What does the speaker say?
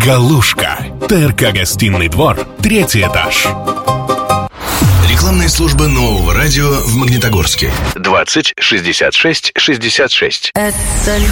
Галушка. ТРК «Гостиный двор», 3-й этаж. Рекламная служба нового радио в Магнитогорске. 20 66 66. Это